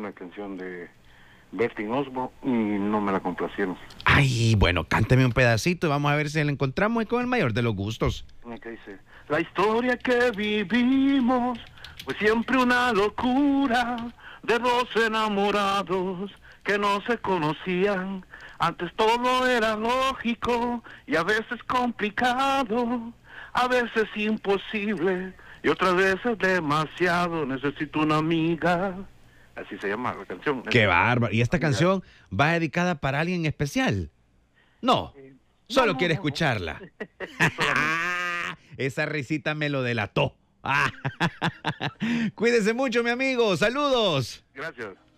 una canción de Bertin Osborne y no me la complacieron. Ay, bueno, cánteme un pedacito y vamos a ver si la encontramos con el mayor de los gustos. ¿Qué dice? La historia que vivimos fue siempre una locura de dos enamorados que no se conocían. Antes todo era lógico y a veces complicado, a veces imposible y otras veces demasiado. Necesito una amiga. Así se llama la canción. Qué bárbaro. ¿Y esta canción va dedicada para alguien especial? No, solo quiere escucharla. Esa risita me lo delató. Cuídese mucho, mi amigo. Saludos. Gracias.